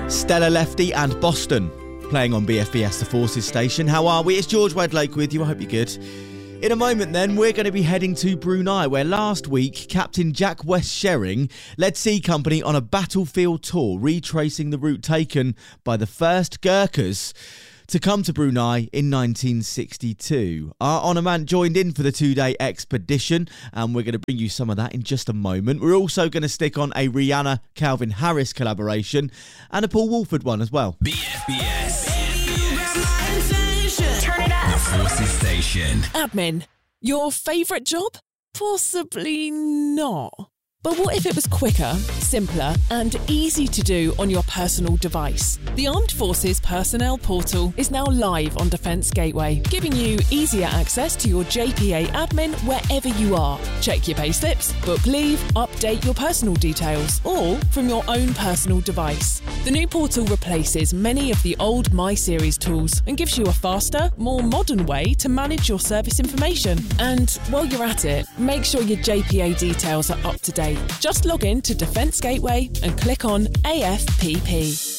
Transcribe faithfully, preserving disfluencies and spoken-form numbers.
Stella Lefty and Boston playing on B F B S The Forces station. How are we? It's George Wedlake with you. I hope you're good. In a moment then, we're going to be heading to Brunei, where last week Captain Jack West Shering led C Company on a battlefield tour, retracing the route taken by the first Gurkhas to come to Brunei in nineteen sixty-two. Our honour man joined in for the two-day expedition, and we're going to bring you some of that in just a moment. We're also going to stick on a Rihanna-Calvin Harris collaboration and a Paul Woolford one as well. B F B S. Turn it up. The Forces Station. Admin, your favourite job? Possibly not. But what if it was quicker, simpler and easy to do on your personal device? The Armed Forces Personnel Portal is now live on Defence Gateway, giving you easier access to your J P A admin wherever you are. Check your payslips, book leave, update your personal details, all from your own personal device. The new portal replaces many of the old My Series tools and gives you a faster, more modern way to manage your service information. And while you're at it, make sure your J P A details are up to date. Just log in to Defence Gateway and click on A F P P.